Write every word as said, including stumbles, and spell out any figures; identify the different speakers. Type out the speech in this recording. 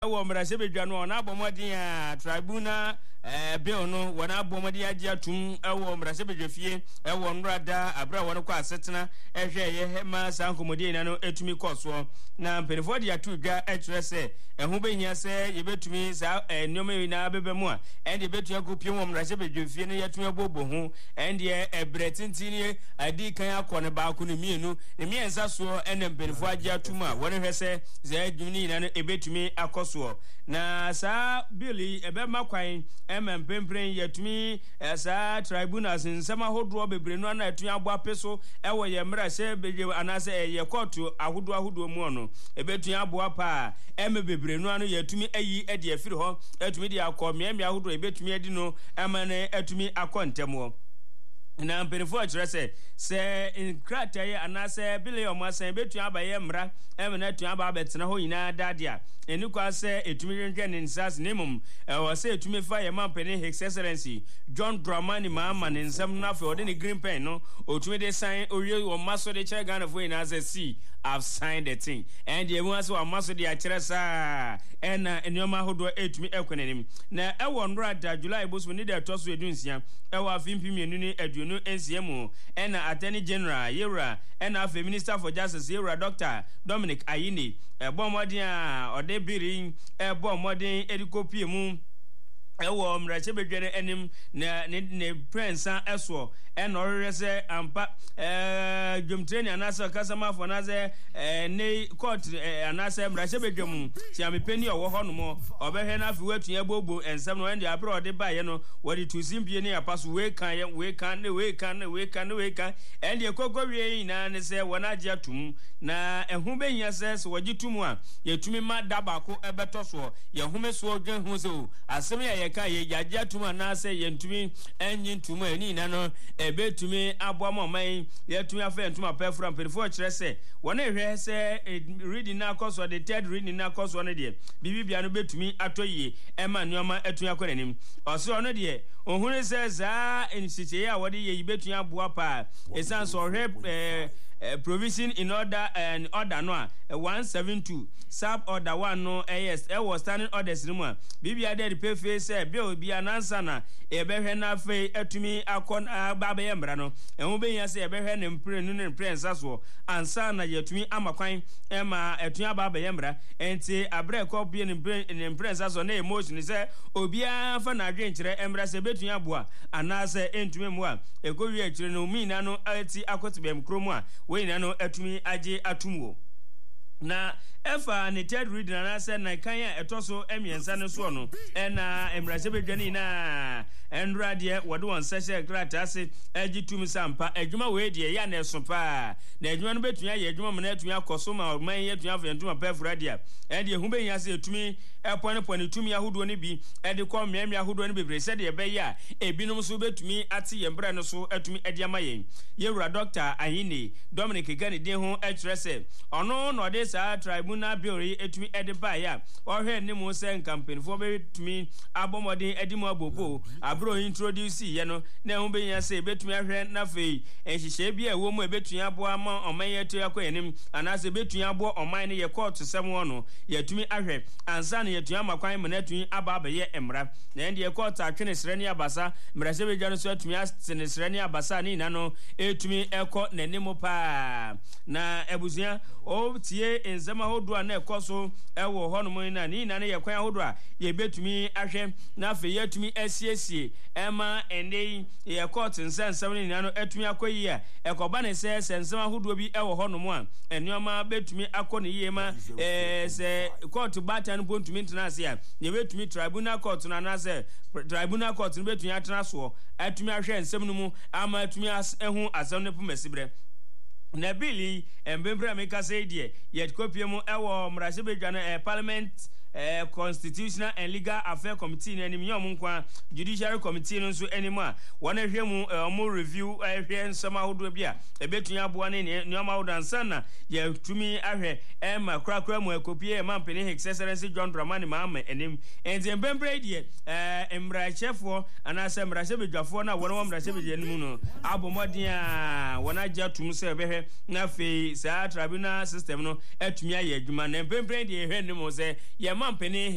Speaker 1: ewo mrase bedwa no na abomodin a tribunal eh bill no wona abomodin age atum ewo mrase bedwafie ewo nrada abra wona kwa asetena ehwe ye hema sankomodin na no etumi koso na mpenifo de atudwa etrese ehu behia se yebetumi sa enyome na bebemu a ende betu agopie wo mrase bedwafie no yetumi abobo ho ende ebretintini adi kan akone ba ko ne mienu ne miensa so ene mpenifo age atum a wona hwese za adwuni na no ebetumi akoso na sa billy ebema kwan emem pempren yetumi sa tribunals nsema hodo bebre no na etumi abo apeso ewo ye mra se beje anase ye court ahodo ahodo mu ono ebetumi abo apa eme bebre no ano yetumi ayi ede afiri ho etumi de akomiamia ahodo ebetumi adi no emane etumi akontemo na mpenifo akyerese se inkrata ye anase bile yo masan betu abaye mra emena tu aba betena ho nyina dadia eni kwa se etumi renhwe ne nsas nemum e wo se etumi fa ye mampene his excellency John Dramani Mahama ne nsam na fe ode ne green pen no otumi de sign owie wo maso de che Ghana fo ina say see I've signed the thing and ye won so wo maso de akyeresa ena enioma hodo etumi ekwenenim na e wo nra da July bosu ni de toso edunsia e wo afimpi mienu ni adu no ensiemu ena attorney general yera ena afa minister for justice yera Doctor Dominic Ayine e bomodin a ode biri e bomodin edikopie mu ewo mrache bedwere enim na ne prince eso eno rese ampa eh dwumtreni anasa kasama fo na ze ne court anasa mrache bedwum ti amepeni owo ho no mo obehwe na afi watu ya bobo ensem no ende abro ode baye no wodi tusimpie ne apaso we kan we kan ne we kan ne we kan ne we kan ende ekoko wie na ne se wona age atum na ehu behia se se wogitum a yetumi ma dabako ebeto so yehume so odwen hu so asem ya ka ye yaja tuma na se yentumi enyin tuma eni na no ebetumi aboamo man yetumi afa ntuma pefra mpelifo kyerese wona ehwe se reading na course the third reading na course one de bibibia no betumi atoyie ema nyoma etun akonanim oso ono de ohun se za ensiche ya wode ye betun aboa pa esan so hwe eh Uh, provision in order and uh, order no uh, one seventy-two sub order one no uh, yes e was standing orders no ma bibia dey pay face e bill bi anansa na e behwe na fe etumi akon baba ye mra no e ho be yase e behwe ne mpre no ne mpre nsaso ansa na yetumi amakwan e ma etun baba ye mra enti abre ko bi ne mpre ne mpre nsaso na emotion se obia fa na adwen kire emra se betun aboa anase entumi mu a e ko wi akire no mi na no ati akotibem kromu a we na no atumi age atumwo na efa ne third reading na say na kan ya etoso emiensa ne so no na emrase bedwani na enra de wode won sese krata ase agi tumi sampa adwuma we de ya na esopa na adwuma no betun ya adwuma mo na atumi akoso ma man ya tun afa ntuma pefra dia e de hu be ya se etumi epone pone tumi ahodo ne bi e de kom miami ahodo ne bebre se de be ya ebinom so betumi ate ye mbra no so atumi ade amayen yewura Doctor Ayine Dominic Gani de ho express ono no de sa tribunal bill etumi edeba ya ohwe ne mu se campaign for betumi abomodin edimu abobo abro introduce ye no na hu be ya se betumi ahwe na fei enhihye bia wo mu ebetumi abo ama oman ye to yakoyenim anase betumi abo oman ne ye court sem wono yetumi ahwe ansa na yetumi amakwan mu na tumi aba abaye emra na ende ye court atwene srani abasa mrase beja no so atumi asene srani abasa ni na no etumi eko nanimo pa na ebusia o tie enzema hodo na ekoso ewo hono na ni na ye kwan hodo a ye betumi ahwe na afi yetumi asiesie ema ende ye court nsensem ni na no etumi akoyi a ekoba ne se sensema hodo bi ewo hono a enioma betumi akone yema eh se court batan bontumi ntenase a ye betumi tribunal court na na se tribunal court no betumi atena so atumi ahwe nsem no mu ama atumi ehu asem ne pomasibre na bili embembra meka say die yet kopie mu ewo mrase bedwana eh, parliament eh, constitutional and legal affairs committee na enim yom nkwa judiciary committee no so enima wona hwe mu eh, mu review eh, hwe nsama hodo bia ebetunya aboa ne nyoma hodo ansana ye tumi ahwe eh, ma krakra mu ekopie e mampene his excellency John Dramani Mahama enim enze embembra die eh, emra chefo anase mrase bedwafo na wona mrase bedwanu no abomodin a wona jatum se be na fe sa tribunal system no atumi aye adwuma na mpempren de ehwe ne mo se ye mampene